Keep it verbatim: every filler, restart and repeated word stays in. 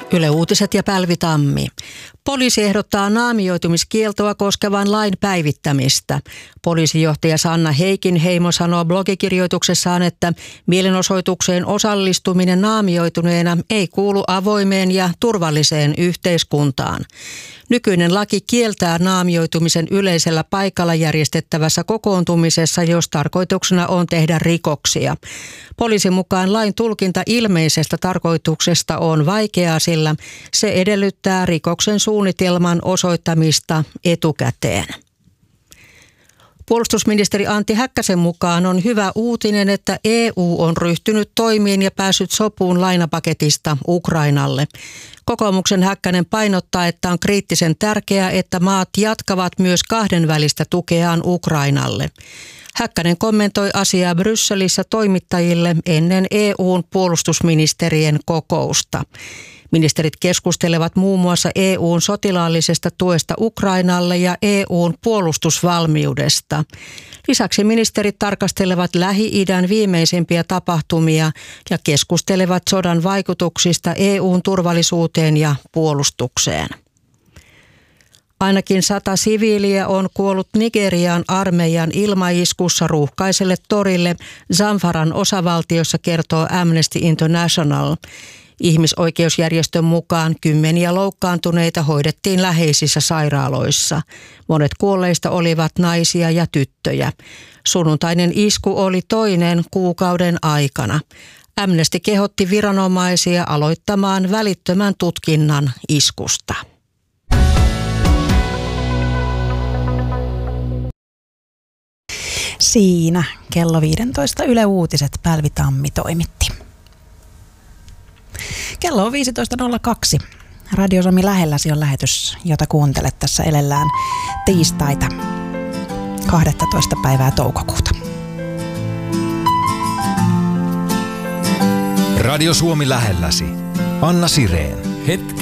Yle Uutiset ja Pälvi Tammi. Poliisi ehdottaa naamioitumiskieltoa koskevan lain päivittämistä. Poliisijohtaja Sanna Heikinheimo sanoo blogikirjoituksessaan, että mielenosoitukseen osallistuminen naamioituneena ei kuulu avoimeen ja turvalliseen yhteiskuntaan. Nykyinen laki kieltää naamioitumisen yleisellä paikalla järjestettävässä kokoontumisessa, jos tarkoituksena on tehdä rikoksia. Poliisin mukaan lain tulkinta ilmeisestä tarkoituksesta on vaikeaa, sillä se edellyttää rikoksen suunnitelman osoittamista etukäteen. Puolustusministeri Antti Häkkäsen mukaan on hyvä uutinen, että E U on ryhtynyt toimiin ja päässyt sopuun lainapaketista Ukrainalle. Kokoomuksen Häkkänen painottaa, että on kriittisen tärkeää, että maat jatkavat myös kahdenvälistä tukeaan Ukrainalle. Häkkänen kommentoi asiaa Brysselissä toimittajille ennen E U:n puolustusministerien kokousta. Ministerit keskustelevat muun muassa E U:n sotilaallisesta tuesta Ukrainalle ja E U:n puolustusvalmiudesta. Lisäksi ministerit tarkastelevat Lähi-idän viimeisimpiä tapahtumia ja keskustelevat sodan vaikutuksista E U:n turvallisuuteen ja puolustukseen. Ainakin sata siviiliä on kuollut Nigerian armeijan ilmaiskussa ruuhkaiselle torille Zamfaran osavaltiossa, kertoo Amnesty International. Ihmisoikeusjärjestön mukaan kymmeniä loukkaantuneita hoidettiin läheisissä sairaaloissa. Monet kuolleista olivat naisia ja tyttöjä. Sunnuntainen isku oli toinen kuukauden aikana. Amnesty kehotti viranomaisia aloittamaan välittömän tutkinnan iskusta. Siinä kello viisitoista Yle Uutiset Pälvi Tammi toimitti. Kello on viisitoista nolla kaksi. Radio Suomi lähelläsi on lähetys, jota kuuntelet tässä elellään tiistaita kahdestoista päivää toukokuuta. Radio Suomi lähelläsi. Anna Sireen. Hetki.